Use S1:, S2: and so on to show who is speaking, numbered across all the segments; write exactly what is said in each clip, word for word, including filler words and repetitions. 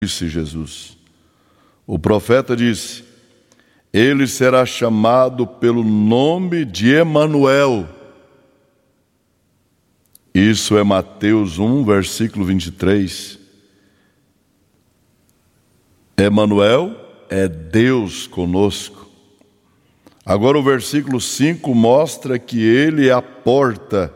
S1: disse Jesus. O profeta disse: ele será chamado pelo nome de Emanuel. Isso é Mateus um, versículo vinte e três. Emanuel é Deus conosco. Agora o versículo cinco mostra que ele é a porta.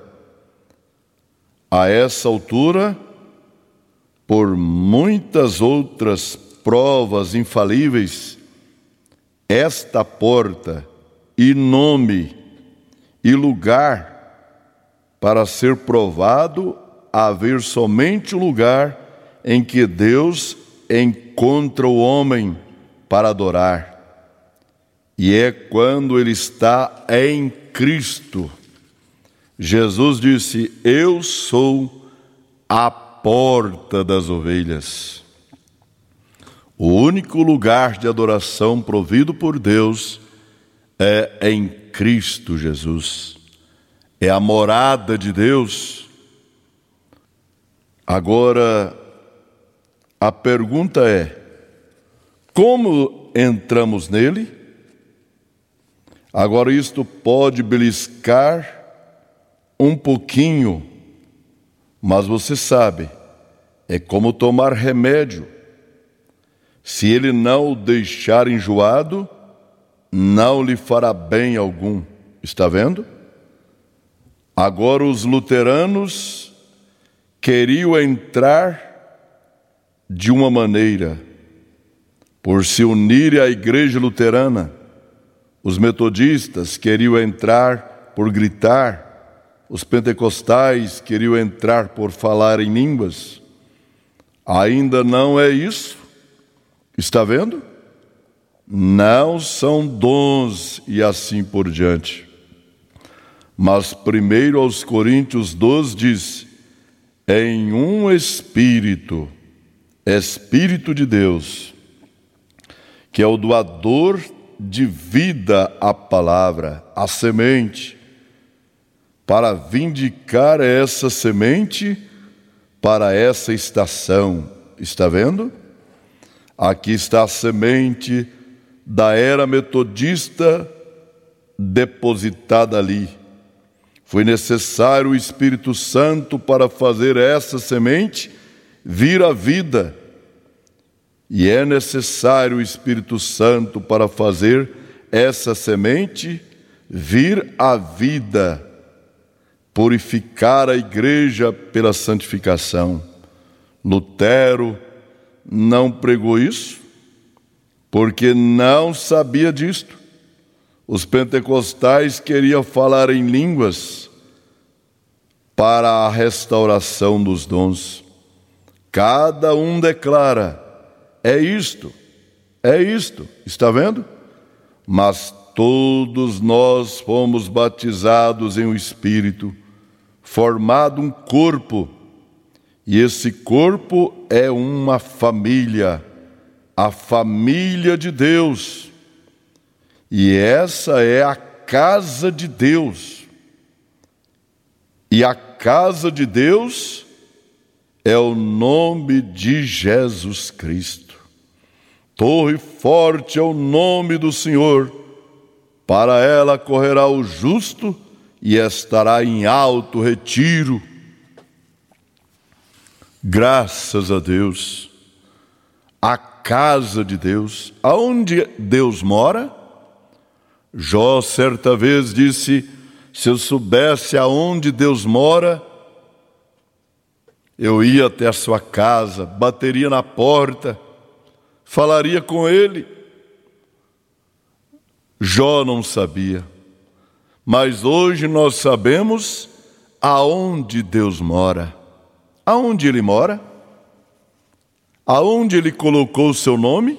S1: A essa altura, por muitas outras provas infalíveis, esta porta e nome e lugar para ser provado, haver somente o lugar em que Deus encontra o homem para adorar. E é quando ele está em Cristo. Jesus disse: eu sou a porta das ovelhas. O único lugar de adoração provido por Deus é em Cristo Jesus. É a morada de Deus. Agora, a pergunta é: como entramos nele? Agora, isto pode beliscar um pouquinho, mas você sabe, é como tomar remédio. Se ele não o deixar enjoado, não lhe fará bem algum. Está vendo? Agora os luteranos queriam entrar de uma maneira, por se unirem à igreja luterana. Os metodistas queriam entrar por gritar. Os pentecostais queriam entrar por falar em línguas. Ainda não é isso. Está vendo? Não são dons e assim por diante. Mas primeiro aos Coríntios doze diz: em um Espírito, Espírito de Deus, que é o doador de vida à palavra, à semente, para vindicar essa semente para essa estação. Está vendo? Aqui está a semente da era metodista depositada ali. Foi necessário o Espírito Santo para fazer essa semente vir à vida. E é necessário o Espírito Santo para fazer essa semente vir à vida, purificar a igreja pela santificação. Lutero não pregou isso, porque não sabia disto. Os pentecostais queriam falar em línguas para a restauração dos dons. Cada um declara: é isto, é isto, está vendo? Mas todos nós fomos batizados em um Espírito, formado um corpo, e esse corpo é uma família, a família de Deus. E essa é a casa de Deus. E a casa de Deus é o nome de Jesus Cristo. Torre forte é o nome do Senhor. Para ela correrá o justo e estará em alto retiro. Graças a Deus. A casa de Deus. Aonde Deus mora? Jó certa vez disse: se eu soubesse aonde Deus mora, eu ia até a sua casa, bateria na porta, falaria com ele. Jó não sabia, mas hoje nós sabemos aonde Deus mora. Aonde Ele mora? Aonde Ele colocou o seu nome?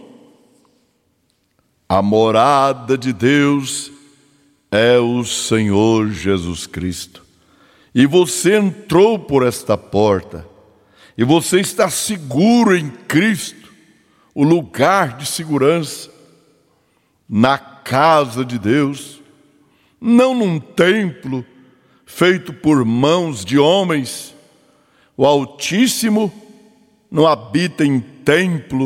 S1: A morada de Deus é o Senhor Jesus Cristo. E você entrou por esta porta, e você está seguro em Cristo, o lugar de segurança, na casa de Deus, não num templo feito por mãos de homens. O Altíssimo não habita em templo